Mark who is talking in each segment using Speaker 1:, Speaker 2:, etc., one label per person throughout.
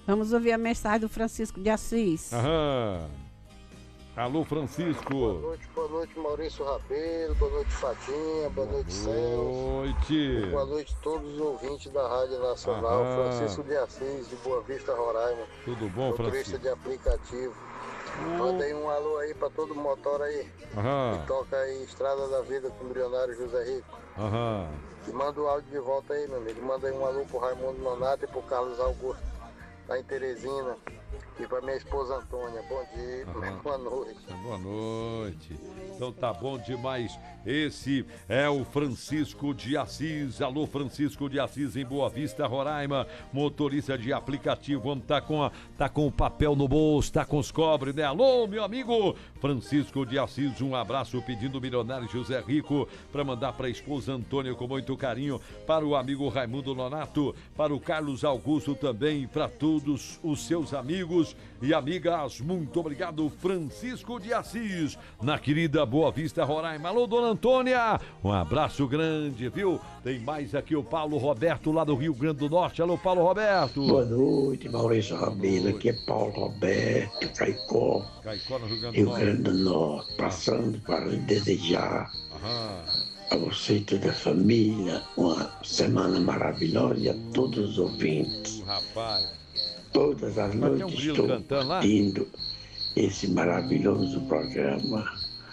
Speaker 1: Vamos ouvir a mensagem do Francisco de Assis.
Speaker 2: Aham. Alô, Francisco.
Speaker 3: Boa noite, Maurício Rabelo, boa noite, Fatinha, boa noite, Celso.
Speaker 2: Boa noite.
Speaker 3: Boa noite a todos os ouvintes da Rádio Nacional. Francisco de Assis, de Boa Vista, Roraima.
Speaker 2: Tudo bom,
Speaker 3: motorista
Speaker 2: Francisco?
Speaker 3: de aplicativo. Manda aí um alô aí pra todo motor aí. Que toca aí Estrada da Vida com o milionário José Rico. E manda o áudio de volta aí, meu amigo. Manda aí um alô pro Raimundo Nonato e pro Carlos Augusto, lá em Teresina. E pra minha esposa Antônia. Bom dia, boa noite.
Speaker 2: Boa noite. Então tá bom demais. Esse é o Francisco de Assis. Alô, Francisco de Assis, em Boa Vista, Roraima. Motorista de aplicativo. Vamos tá com o papel no bolso, tá com os cobres, né? Alô, meu amigo Francisco de Assis. Um abraço pedindo o milionário José Rico para mandar para a esposa Antônia com muito carinho. Para o amigo Raimundo Nonato. Para o Carlos Augusto também. E para todos os seus amigos e amigas, muito obrigado, Francisco de Assis, na querida Boa Vista, Roraima. Alô, dona Antônia, um abraço grande, viu? Tem mais aqui o Paulo Roberto, lá do Rio Grande do Norte. Alô, Paulo Roberto.
Speaker 4: Boa noite, Maurício Rabelo. Aqui é Paulo Roberto, Caicó,
Speaker 2: no
Speaker 4: Rio Grande do Norte. Passando para desejar a você e toda a família uma semana maravilhosa e a todos os ouvintes.
Speaker 2: Rapaz.
Speaker 4: Todas as noites estou curtindo esse maravilhoso programa.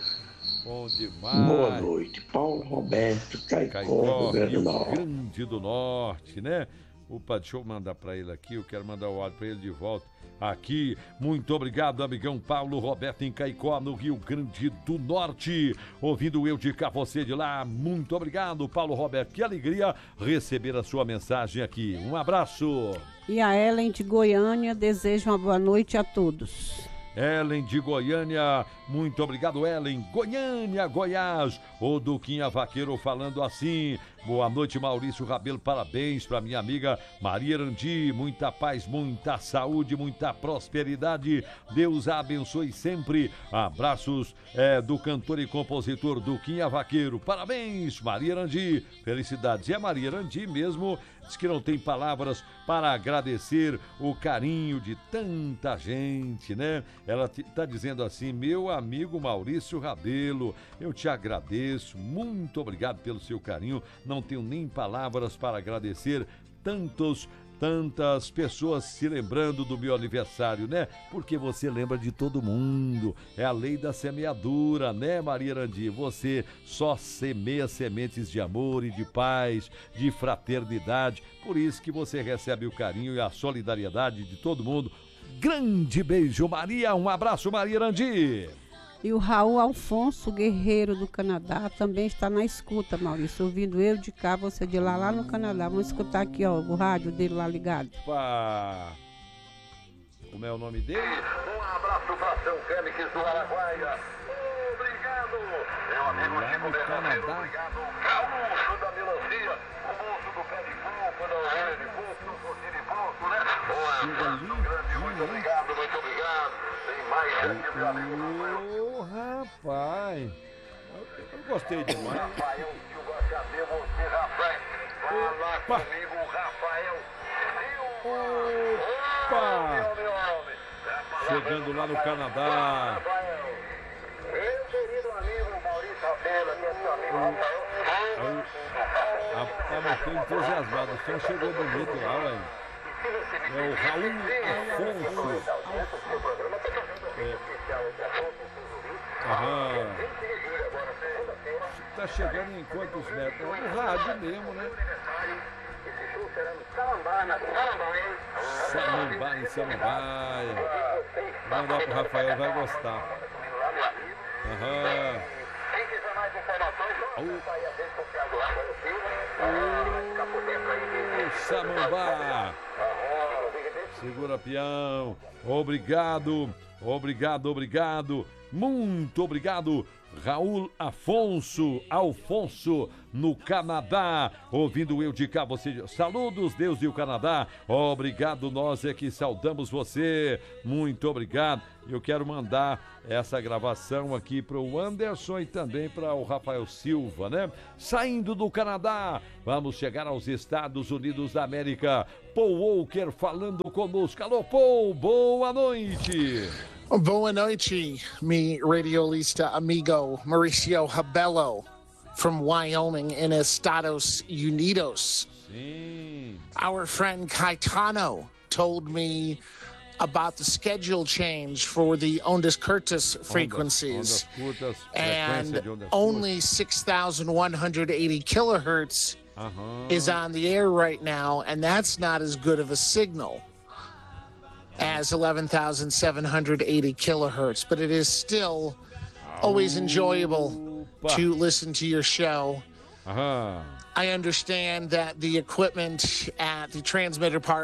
Speaker 2: Bom demais.
Speaker 4: Boa noite, Paulo Roberto, Caicó, Rio
Speaker 2: Grande do Norte, né? Opa, deixa eu mandar para ele aqui, eu quero mandar o áudio para ele de volta. Aqui, muito obrigado, amigão Paulo Roberto em Caicó, no Rio Grande do Norte. Ouvindo eu de cá, você de lá, muito obrigado, Paulo Roberto. Que alegria receber a sua mensagem aqui. Um abraço.
Speaker 1: E a Ellen de Goiânia deseja uma boa noite a todos.
Speaker 2: Ellen de Goiânia, muito obrigado, Ellen. Goiânia, Goiás, o Duquinha Vaqueiro falando assim. Boa noite, Maurício Rabelo, parabéns para minha amiga Maria Arandi, muita paz, muita saúde, muita prosperidade, Deus a abençoe sempre. Abraços do cantor e compositor Duquinha Vaqueiro, parabéns, Maria Arandi, felicidades. E a Maria Arandi mesmo diz que não tem palavras para agradecer o carinho de tanta gente, né? Ela está dizendo assim: meu amigo Maurício Rabelo, eu te agradeço, muito obrigado pelo seu carinho, não tenho nem palavras para agradecer tantas pessoas se lembrando do meu aniversário, né? Porque você lembra de todo mundo, é a lei da semeadura, né, Maria Arandi? Você só semeia sementes de amor e de paz, de fraternidade, por isso que você recebe o carinho e a solidariedade de todo mundo. Grande beijo, Maria, um abraço, Maria Arandi.
Speaker 1: E o Raul Alfonso, guerreiro do Canadá, também está na escuta, Maurício. Ouvindo eu de cá, você de lá no Canadá. Vamos escutar aqui, ó, o rádio dele lá ligado.
Speaker 2: Opa! Como é o nome dele?
Speaker 5: Um abraço para São Félix do Araguaia. Obrigado, meu amigo Chico Bernardo. Obrigado, Gaúcho da Melancia, o moço do pé de coco, da orelha de coco, do coquinho de coco, né? Um abraço grande, muito obrigado, muito obrigado. Tem mais aqui, meu amigo.
Speaker 2: Rapaz, eu gostei demais.
Speaker 5: Rafael, que eu gosto de saber você, rapaz. Fala comigo, Rafael.
Speaker 2: Opa!
Speaker 5: Meu homem.
Speaker 2: Chegando lá no Canadá.
Speaker 5: Meu querido amigo Maurício Rabelo, que é seu amigo Rafael.
Speaker 2: Mas tô entusiasmado, o som chegou bonito lá, ué. É o Raul Afonso. Tá chegando em quantos metros? É no rádio mesmo, né? Samambaia, em Samambaia. Vou mandar pro Rafael, vai gostar.
Speaker 5: Quem quiser mais informações, vai aí a vez com o Thiago Rafael Silva.
Speaker 2: Samambaia. Segura, peão. Obrigado. Obrigado, obrigado. Muito obrigado. Raul Alfonso, no Canadá, ouvindo eu de cá, você, saludos, Deus e o Canadá, obrigado, nós é que saudamos você, muito obrigado. Eu quero mandar essa gravação aqui para o Anderson e também para o Rafael Silva, né? Saindo do Canadá, vamos chegar aos Estados Unidos da América. Paul Walker falando conosco. Alô, Paul, boa noite.
Speaker 6: Boa noite, mi radiolista amigo Mauricio Rabello from Wyoming in Estados Unidos.
Speaker 2: Sim.
Speaker 6: Our friend Caetano told me about the schedule change for the Ondas Curtis frequencies. And only 6,180 kilohertz is on the air right now, and that's not as good of a signal as 11,780 kilohertz, but it is still always enjoyable to listen to your show. I understand that the equipment at the transmitter part